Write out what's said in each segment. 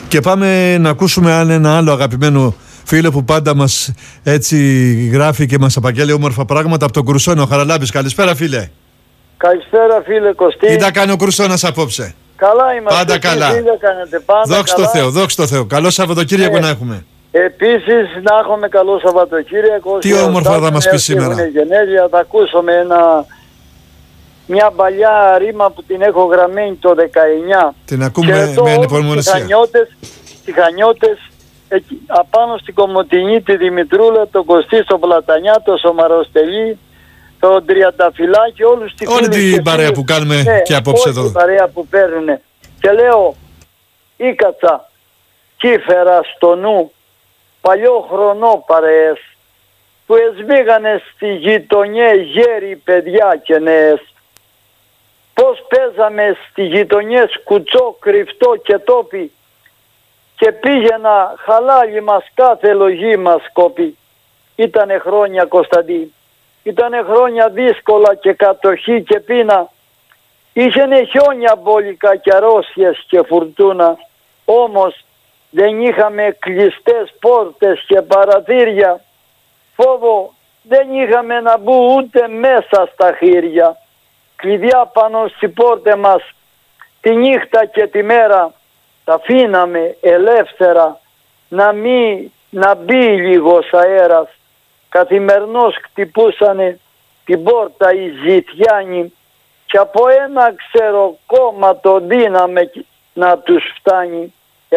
Και πάμε να ακούσουμε αν ένα άλλο αγαπημένο φίλο που πάντα μας έτσι γράφει και μας απαγγέλει όμορφα πράγματα από τον Κρουσόνα, ο Χαραλάμπης. Καλησπέρα, φίλε. Καλησπέρα, φίλε Κωστή. Τι τα κάνει ο Κρουσόνας απόψε? Καλά είμαστε. Πάντα καλά. Δόξα τω Θεώ, δόξα τω Θεώ. Καλό Σαββατοκύριακο να έχουμε. Επίσης να έχουμε καλό Σαββατοκύριακο. Τι όμορφα θα μας πει σήμερα? Γενέθλια, θα ακούσουμε μια παλιά ρήμα που την έχω γραμμένη το 19. Την ακούμε με ανυπομονησία. Τυχανιώτες, απάνω στην Κομωτινή, τη Δημητρούλα, τον Κωστή, στον Πλατανιά, τον Σομαροστελή, τον Τριανταφυλάκη, όλους τις όλη την παρέα που κάνουμε και απόψε εδώ. Όλη την παρέα που παίρνουνε. Και λέω, ήκατσα, κύφερα στο νου, παλιό χρονό παρέες, που εσμίγανε στη γειτονιά γέροι παιδιά και νέες. Πώς παίζαμε στη γειτονιές κουτσό, κρυφτό και τόπι και πήγαινα χαλάλι μας κάθε λογή μας κόπη. Ήτανε χρόνια, Κωνσταντή, ήτανε χρόνια δύσκολα και κατοχή και πείνα. Είχαινε χιόνια μπόλικα και αρρώστιες και φουρτούνα. Όμως δεν είχαμε κλειστές πόρτες και παραθύρια. Φόβο δεν είχαμε να μπουν ούτε μέσα στα χείρια. Κλειδιά πάνω στη πόρτε μας τη νύχτα και τη μέρα τα αφήναμε ελεύθερα να μπει λίγος αέρας. Καθημερινώς χτυπούσανε την πόρτα οι ζητιάνοι και από ένα ξεροκόμματο δύναμε να τους φτάνει.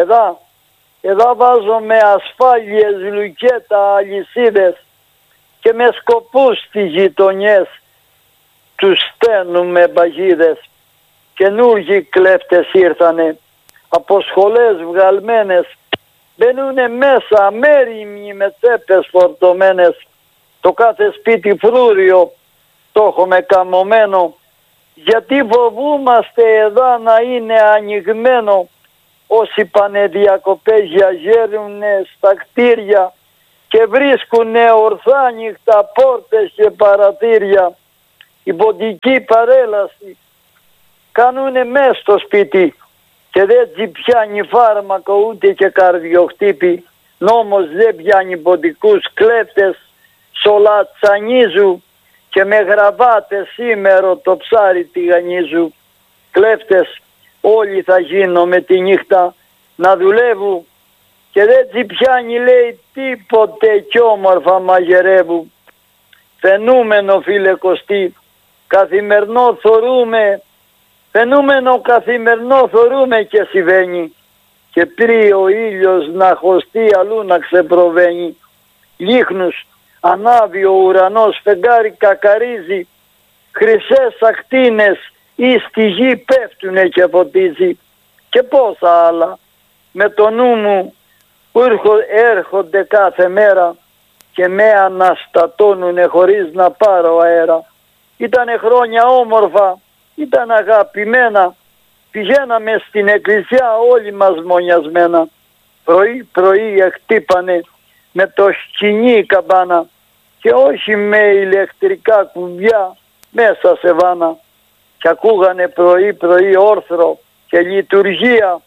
Εδώ βάζω με ασφάλειες λουκέτα αλυσίδες και με σκοπούς στις γειτονιές τους στέλνουμε μπαγίδες. Καινούργιοι κλέφτες ήρθανε από σχολές βγαλμένες, μπαίνουνε μέσα αμέριμνοι με τσέπες φορτωμένες. Το κάθε σπίτι φρούριο το έχουμε καμωμένο, γιατί φοβούμαστε εδώ να είναι ανοιγμένο. Όσοι πάνε διακοπές γέρουνε στα κτίρια και βρίσκουνε ορθά νύχτα πόρτες και παραθύρια. Η ποντική παρέλαση κάνουνε μέσα στο σπίτι και δεν πιάνει φάρμακο ούτε και καρδιοχτύπη. Νόμος δεν πιάνει ποντικούς κλέφτες, σολατσανίζου και με γραβάτες σήμερα το ψάρι τηγανίζου. Κλέφτες όλοι θα γίνω με τη νύχτα να δουλεύουν και δεν πιάνει λέει τίποτε κι όμορφα μαγειρεύουν. Φαινούμενο, φίλε Κωστή, καθημερινό θωρούμε, φαινούμενο καθημερινό θωρούμε και συμβαίνει. Και πριν ο ήλιος να χωστεί αλλού να ξεπροβαίνει. Λίχνους ανάβει ο ουρανός, φεγγάρι κακαρίζει, χρυσές ακτίνες ή στη γη πέφτουνε και φωτίζει. Και πόσα άλλα με το νου μου που έρχονται κάθε μέρα και με αναστατώνουνε χωρίς να πάρω αέρα. Ήτανε χρόνια όμορφα, ήταν αγαπημένα, πηγαίναμε στην εκκλησιά όλοι μας μονιασμένα. Πρωί εκτύπανε με το σκηνή καμπάνα και όχι με ηλεκτρικά κουμπιά μέσα σε βάνα. Και ακούγανε πρωί όρθρο και λειτουργία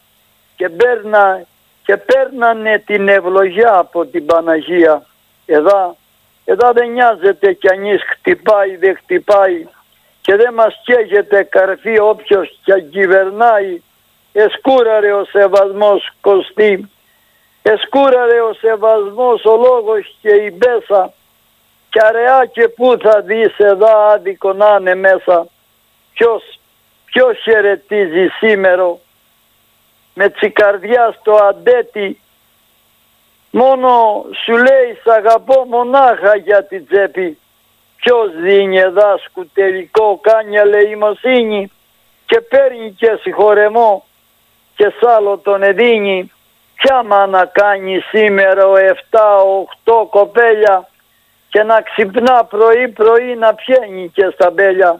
και παίρνανε την ευλογιά από την Παναγία. Εδώ δεν νοιάζεται κι ανείς χτυπάει δεν χτυπάει και δεν μας καίγεται καρφί όποιος κι κυβερνάει. Εσκούραρε ο σεβασμός, Κωστή, εσκούραρε ο σεβασμός ο λόγος και η μπέσα κι αραιά και πού θα δεις εδώ άδικο να είναι μέσα. Ποιος χαιρετίζει σήμερα με τσικαρδιά στο αντέτη, μόνο σου λέει σ' αγαπώ μονάχα για την τσέπη. Ποιος δίνει δάσκου τελικό, κάνει αλεημοσύνη και παίρνει και συγχωρεμό και σ' άλλο τον εδίνει. Ποια μάνα κάνει σήμερα 7-8 κοπέλια και να ξυπνά πρωί να πιένει και στα μπέλια.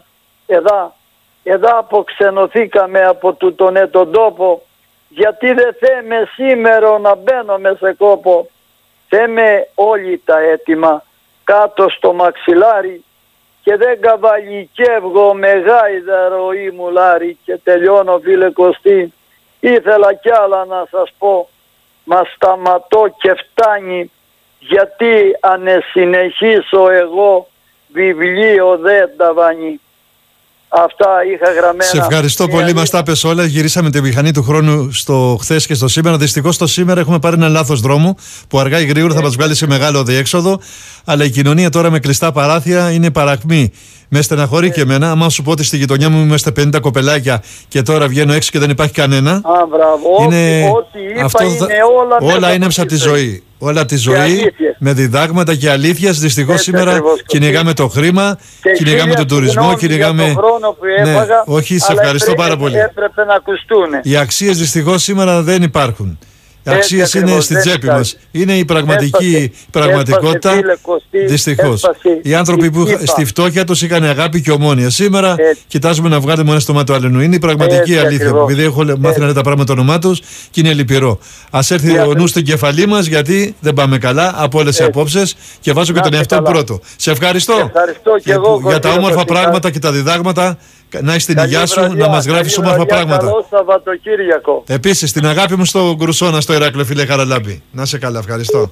Εδώ αποξενωθήκαμε από τούτον τον τόπο, γιατί δεν θέμε σήμερα να μπαίνουμε σε κόπο. Θέμε όλοι τα έτοιμα κάτω στο μαξιλάρι και δεν καβαλικεύγω με γάιδαρο ή μουλάρι. Και τελειώνω, φίλε Κωστή, ήθελα κι άλλα να σας πω, μα σταματώ και φτάνει, γιατί αν συνεχίσω εγώ βιβλίο δεν τα βάνει. Αυτά είχα γραμμένα. Σε ευχαριστώ πολύ, μας τα πες όλα. Γυρίσαμε τη μηχανή του χρόνου στο χθες και στο σήμερα. Δυστυχώς το σήμερα έχουμε πάρει ένα λάθος δρόμο που αργά ή γρήγορα θα μας βγάλει σε μεγάλο διέξοδο. Αλλά η κοινωνία τώρα με κλειστά παράθυρα είναι παρακμή. Με στεναχωρεί και εμένα. Άμα σου πω ότι στη γειτονιά μου είμαστε 50 κοπελάκια και τώρα βγαίνω έξω και δεν υπάρχει κανένα. Α, μπράβο. Είναι... Ό,τι είπα αυτό είναι όλα είναι από τη ζωή. Όλα από τη ζωή με διδάγματα και αλήθειες. Δυστυχώς σήμερα κυνηγάμε το χρήμα, κυνηγάμε τον τουρισμό, κυνηγάμε. Ναι, όχι, σε ευχαριστώ πάρα πολύ. Έπρεπε να ακουστούν. Οι αξίες δυστυχώς σήμερα δεν υπάρχουν. Οι αξίες είναι στην τσέπη μας. Είναι η πραγματική πραγματικότητα. Δυστυχώς. Οι άνθρωποι που στη φτώχεια τους είχαν αγάπη και ομόνοια. Σήμερα κοιτάζουμε να βγάλουμε ένα στόμα του αλλού. Είναι η πραγματική αλήθεια. Επειδή έχω μάθει να λέω τα πράγματα το όνομά τους και είναι λυπηρό. Ας έρθει ο νους στην κεφαλή μας, γιατί δεν πάμε καλά από όλες τις απόψεις και βάζω και τον εαυτό πρώτο. Σε ευχαριστώ για τα όμορφα πράγματα και τα διδάγματα. Να είσαι την υγειά σου, να μας γράφεις όμορφα πράγματα. Καλό Σαββατοκύριακο. Επίσης, την αγάπη μου στο Κρουσόνα, στο Ηράκλειο, φίλε Χαραλάμπη. Να είσαι καλά, ευχαριστώ.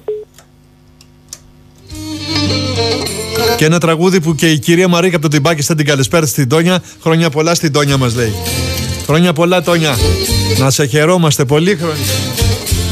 Και ένα τραγούδι που και η κυρία Μαρίκα από το Τιμπάκι στα την καλησπέρα στην Τόνια. Χρόνια πολλά στην Τόνια μας λέει. Χρόνια πολλά, Τόνια. Να σε χαιρόμαστε, πολύ χρόνια.